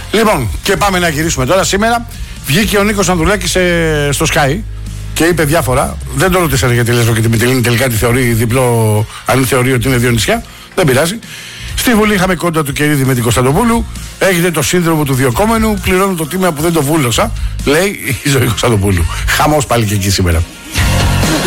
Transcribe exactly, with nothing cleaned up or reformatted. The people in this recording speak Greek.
Λοιπόν, και πάμε να γυρίσουμε τώρα. Σήμερα βγήκε ο Νίκος Ανδρουλάκης ε, στο Sky και είπε διάφορα. Δεν το ρωτήσατε γιατί λες και την Μυτιλίνη τελικά τη θεωρεί διπλό, αν θεωρεί ότι είναι δύο νησιά. Δεν πειράζει. Στη Βουλή είχαμε κόντα του Κερίδη με την Κωνσταντοπούλου. Έχετε το σύνδρομο του διοκόμενου. Πληρώνω το τίμημα που δεν το βούλωσα. Λέει η Ζωή Κωνσταντοπούλου. Χαμός πάλι και εκεί σήμερα.